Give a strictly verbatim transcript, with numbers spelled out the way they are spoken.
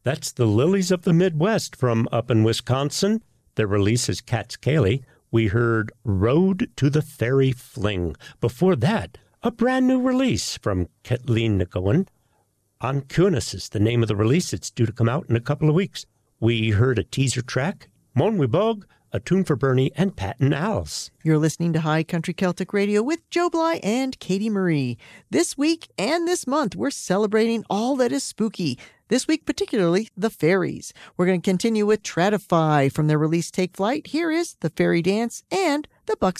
That's the Lilies of the Midwest from up in Wisconsin. Their release is Cat's Cayley. We heard Road to the Fairy Fling. Before that, a brand new release from Kathleen Nicoen. Ancunis is the name of the release. It's due to come out in a couple of weeks. We heard a teaser track, Mon We Bog, A Tune for Bernie, and Patton Owls. You're listening to High Country Celtic Radio with Joe Bly and Katie Marie. This week and this month, we're celebrating all that is spooky. This week, particularly, the fairies. We're going to continue with Tratify from their release Take Flight. Here is The Fairy Dance and The Bucks